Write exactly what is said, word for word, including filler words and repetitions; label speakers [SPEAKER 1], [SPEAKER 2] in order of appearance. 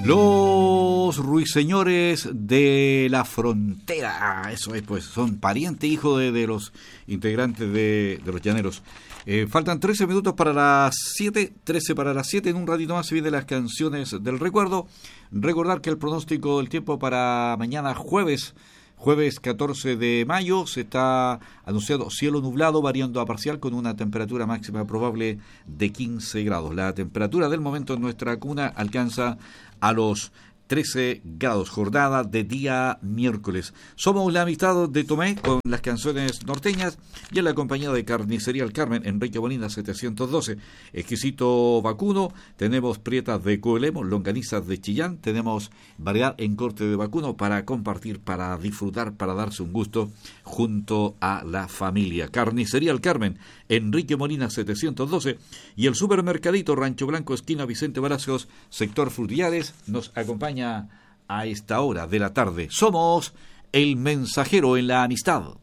[SPEAKER 1] Los ruiseñores de la frontera, ah, eso es, pues son pariente, hijo de, de los integrantes de, de los llaneros. Eh, faltan trece minutos para las siete, trece para las siete, en un ratito más se vienen las canciones del recuerdo. Recordar que el pronóstico del tiempo para mañana jueves, jueves catorce de mayo, se está anunciado cielo nublado variando a parcial con una temperatura máxima probable de quince grados. La temperatura del momento en nuestra cuna alcanza a los trece grados, jornada de día miércoles. Somos la amistad de Tomé con las canciones norteñas y en la compañía de Carnicería El Carmen, Enrique Molina setecientos doce. Exquisito vacuno, tenemos prietas de Coelemo, longanizas de Chillán, tenemos variedad en corte de vacuno para compartir, para disfrutar, para darse un gusto junto a la familia. Carnicería El Carmen, Enrique Molina setecientos doce y el supermercadito Rancho Blanco, esquina Vicente Balacios, sector Frutillas, nos acompaña a esta hora de la tarde. Somos el mensajero en la amistad.